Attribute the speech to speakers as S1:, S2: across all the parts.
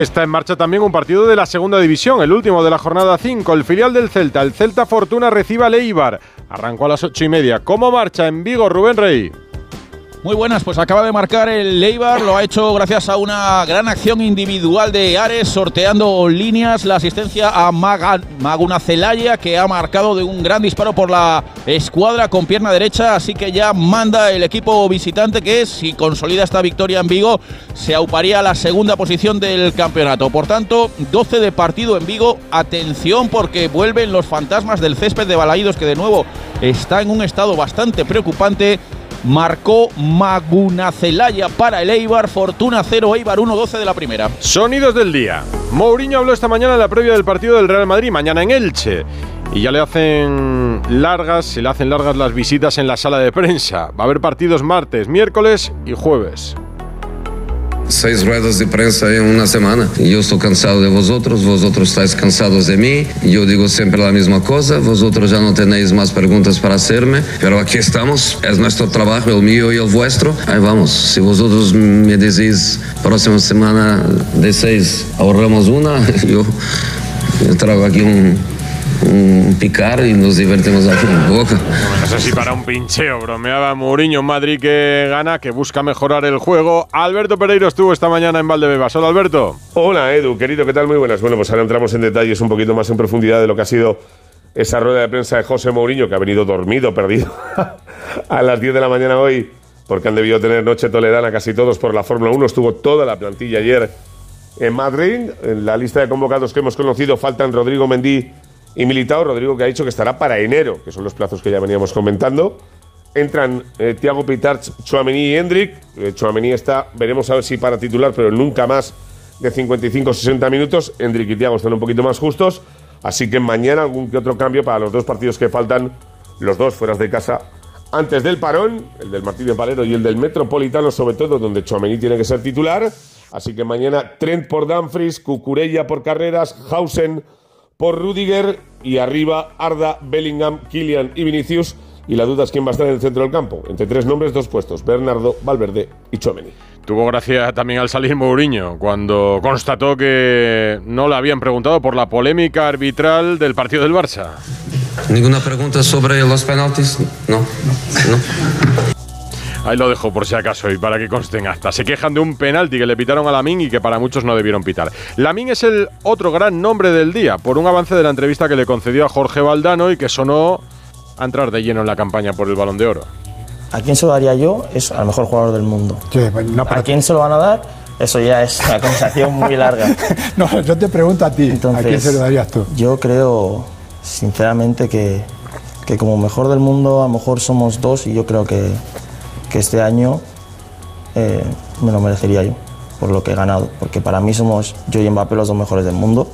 S1: Está en marcha también un partido de la segunda división, el último de la jornada 5, el filial del Celta. El Celta Fortuna recibe al Eibar. Arrancó a las 8:30. ¿Cómo marcha en Vigo, Rubén Rey?
S2: Muy buenas, pues acaba de marcar el Eibar, lo ha hecho gracias a una gran acción individual de Ares, sorteando líneas, la asistencia a Maguna Celaya, que ha marcado de un gran disparo por la escuadra con pierna derecha, así que ya manda el equipo visitante que, si consolida esta victoria en Vigo, se auparía a la segunda posición del campeonato. Por tanto, 12 de partido en Vigo, atención porque vuelven los fantasmas del césped de Balaídos, que de nuevo está en un estado bastante preocupante. Marcó Maguna Celaya para el Eibar, Fortuna 0, Eibar 1, 12 de la primera.
S1: Sonidos del día. Mourinho habló esta mañana en la previa del partido del Real Madrid, mañana en Elche. Y ya se le hacen largas las visitas en la sala de prensa. Va a haber partidos martes, miércoles y jueves.
S3: 6 ruedas de prensa en una semana. Yo estoy cansado de vosotros estáis cansados de mí. Yo digo siempre la misma cosa, vosotros ya no tenéis más preguntas para hacerme, pero aquí estamos, es nuestro trabajo, el mío y el vuestro. Ahí vamos, si vosotros me decís próxima semana de 6 ahorramos una, yo traigo aquí un picar y nos divertimos aquí un poco.
S1: No sé si para un pincheo, bromeaba Mourinho. Madrid que gana, que busca mejorar el juego. Alberto Pereiro estuvo esta mañana en Valdebebas. Hola, Alberto.
S4: Hola, Edu, querido, ¿qué tal? Muy buenas. Bueno, pues ahora entramos en detalles un poquito más en profundidad de lo que ha sido esa rueda de prensa de José Mourinho, que ha venido dormido, perdido a las 10 de la mañana hoy, porque han debido tener noche toledana casi todos por la Fórmula 1. Estuvo toda la plantilla ayer en Madrid. En la lista de convocados que hemos conocido faltan Rodrigo Mendy y Militao. Rodrigo, que ha dicho que estará para enero, que son los plazos que ya veníamos comentando. Entran Thiago Pitarch, Tchouaméni y Hendrik. Tchouaméni está, veremos a ver si para titular, pero nunca más de 55-60 minutos. Hendrik y Thiago están un poquito más justos, así que mañana algún que otro cambio para los dos partidos que faltan, los dos fuera de casa antes del parón, el del Martínez Valero y el del Metropolitano, sobre todo, donde Tchouaméni tiene que ser titular. Así que mañana Trent por Dumfries, Cucurella por Carreras, Hausen por Rudiger y arriba Arda, Bellingham, Kylian y Vinicius. Y la duda es quién va a estar en el centro del campo. Entre 3 nombres, 2 puestos: Bernardo, Valverde y Tchouaméni.
S1: Tuvo gracia también al salir Mourinho cuando constató que no le habían preguntado por la polémica arbitral del partido del Barça.
S3: ¿Ninguna pregunta sobre los penaltis? No.
S1: Ahí lo dejo por si acaso y para que conste en acta. Se quejan de un penalti que le pitaron a Lamine y que para muchos no debieron pitar. Lamine es el otro gran nombre del día, por un avance de la entrevista que le concedió a Jorge Valdano y que sonó a entrar de lleno en la campaña por el Balón de Oro.
S5: ¿A quién se lo daría yo? Es al mejor jugador del mundo.
S6: Sí, no,
S5: ¿A quién se lo van a dar? Eso ya es una conversación muy larga.
S6: No, yo te pregunto a ti.
S5: Entonces,
S6: ¿a quién se lo darías tú?
S5: Yo creo, sinceramente, que como mejor del mundo a lo mejor somos 2 y yo creo que este año me lo merecería yo por lo que he ganado, porque para mí somos yo y Mbappé los 2 mejores del mundo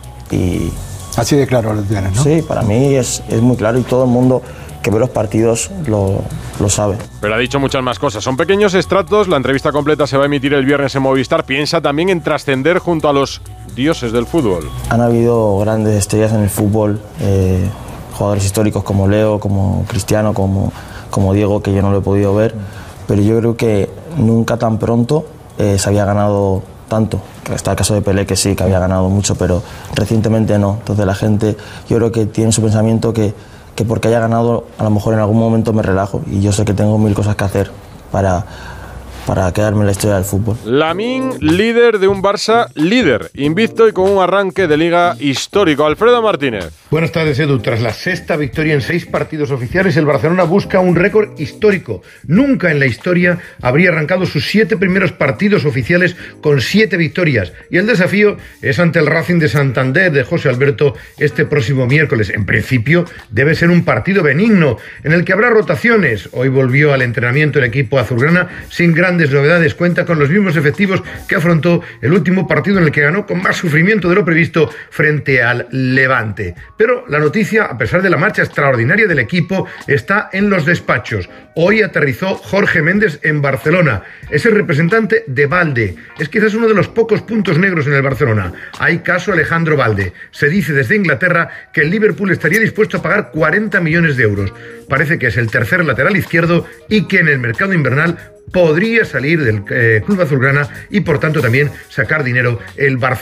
S5: y
S6: así de claro lo tienes, ¿no?
S5: Sí, para mí es muy claro y todo el mundo que ve los partidos lo sabe.
S1: Pero ha dicho muchas más cosas. Son pequeños extractos. La entrevista completa se va a emitir el viernes en Movistar. Piensa también en trascender junto a los dioses del fútbol.
S5: Han habido grandes estrellas en el fútbol, jugadores históricos como Leo, como Cristiano, como Diego, que yo no lo he podido ver, pero yo creo que nunca tan pronto se había ganado tanto. Está el caso de Pelé, que sí, que había ganado mucho, pero recientemente no. Entonces la gente, yo creo que tiene su pensamiento que porque haya ganado, a lo mejor en algún momento me relajo, y yo sé que tengo 1000 cosas que hacer para quedarme en la historia del fútbol.
S1: Lamine, líder de un Barça líder, invicto y con un arranque de liga histórico. Alfredo Martínez.
S7: Buenas tardes, Edu. Tras la 6ª victoria en 6 partidos oficiales, el Barcelona busca un récord histórico. Nunca en la historia habría arrancado sus 7 primeros partidos oficiales con 7 victorias. Y el desafío es ante el Racing de Santander de José Alberto este próximo miércoles. En principio debe ser un partido benigno, en el que habrá rotaciones. Hoy volvió al entrenamiento el equipo azulgrana sin grandes novedades. Cuenta con los mismos efectivos que afrontó el último partido, en el que ganó con más sufrimiento de lo previsto frente al Levante. Pero la noticia, a pesar de la marcha extraordinaria del equipo, está en los despachos. Hoy aterrizó Jorge Méndez en Barcelona. Es el representante de Valde. Es quizás uno de los pocos puntos negros en el Barcelona. Hay caso Alejandro Valde. Se dice desde Inglaterra que el Liverpool estaría dispuesto a pagar 40 millones de euros. Parece que es el tercer lateral izquierdo y que en el mercado invernal podría salir del club azulgrana y por tanto también sacar dinero el Barcelona.